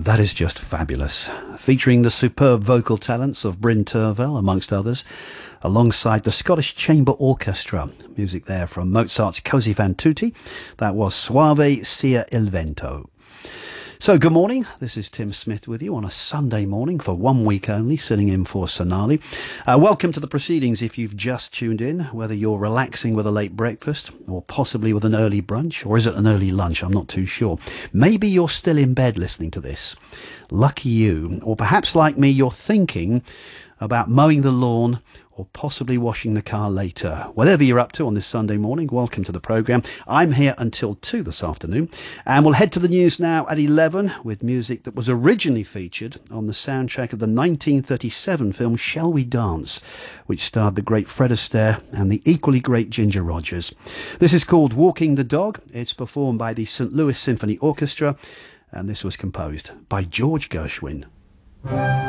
That is just fabulous. Featuring the superb vocal talents of Bryn Terfel, amongst others, alongside the Scottish Chamber Orchestra. Music there from Mozart's Così fan tutti. That was Suave sia il vento. So good morning, this is Tim Smith with you on a Sunday morning for 1 week only, sitting in for Sonali. Welcome to the proceedings if you've just tuned in, whether you're relaxing with a late breakfast or possibly with an early brunch, or is it an early lunch? I'm not too sure. Maybe you're still in bed listening to this. Lucky you. Or perhaps like me, you're thinking about mowing the lawn or possibly washing the car later. Whatever you're up to on this Sunday morning, welcome to the programme. I'm here until 2 this afternoon, and we'll head to the news now at 11 with music that was originally featured on the soundtrack of the 1937 film Shall We Dance, which starred the great Fred Astaire and the equally great Ginger Rogers. This is called Walking the Dog. It's performed by the St. Louis Symphony Orchestra, and this was composed by George Gershwin.